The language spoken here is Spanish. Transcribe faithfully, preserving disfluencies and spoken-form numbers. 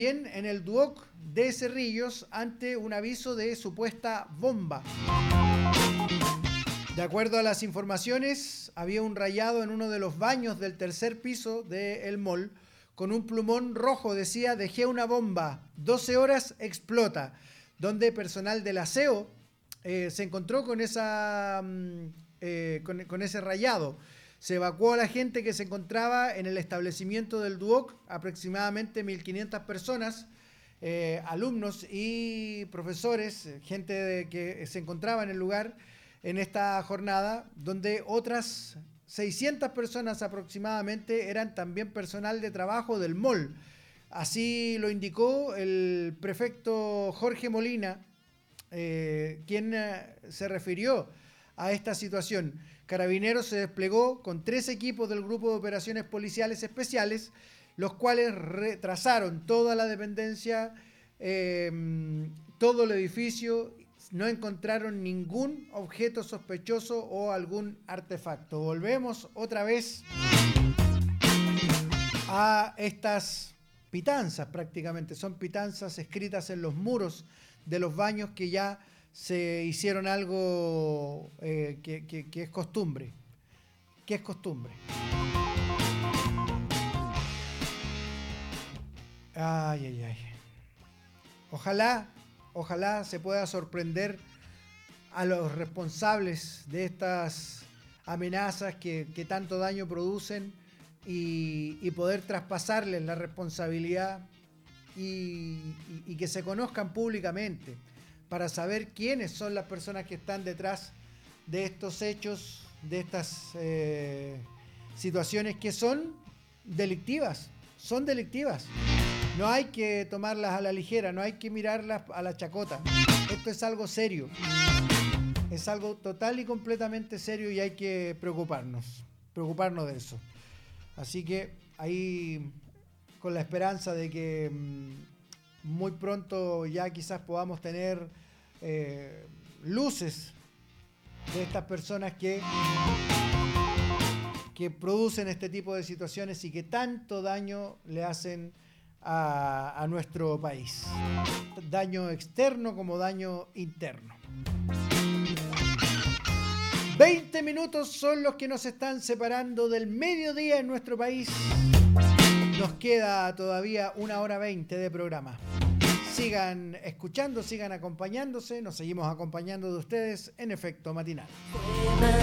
en el Duoc de Cerrillos ante un aviso de supuesta bomba. De acuerdo a las informaciones, había un rayado en uno de los baños del tercer piso del mall con un plumón rojo, decía: dejé una bomba, doce horas explota, donde personal del aseo eh, se encontró con, esa, eh, con, con ese rayado. Se evacuó a la gente que se encontraba en el establecimiento del Duoc, aproximadamente mil quinientas personas, eh, alumnos y profesores, gente de, que se encontraba en el lugar en esta jornada, donde otras seiscientas personas aproximadamente eran también personal de trabajo del mall. Así lo indicó el prefecto Jorge Molina, eh, quien eh, se refirió a esta situación. Carabineros se desplegó con tres equipos del Grupo de Operaciones Policiales Especiales, los cuales retrasaron toda la dependencia, eh, todo el edificio. No encontraron ningún objeto sospechoso o algún artefacto. Volvemos otra vez a estas pitanzas prácticamente. Son pitanzas escritas en los muros de los baños que ya se hicieron algo eh, que, que, que es costumbre. Que es costumbre. Ay, ay, ay. Ojalá, ojalá se pueda sorprender a los responsables de estas amenazas que, que tanto daño producen y, y poder traspasarles la responsabilidad y, y, y que se conozcan públicamente para saber quiénes son las personas que están detrás de estos hechos, de estas eh, situaciones que son delictivas, son delictivas. No hay que tomarlas a la ligera, no hay que mirarlas a la chacota. Esto es algo serio. Es algo total y completamente serio y hay que preocuparnos, preocuparnos de eso. Así que ahí, con la esperanza de que mmm, muy pronto ya quizás podamos tener eh, luces de estas personas que, que producen este tipo de situaciones y que tanto daño le hacen a, a nuestro país. Daño externo como daño interno. veinte minutos son los que nos están separando del mediodía en nuestro país. Nos queda todavía una hora veinte de programa. Sigan escuchando, sigan acompañándose. Nos seguimos acompañando de ustedes en Efecto Matinal.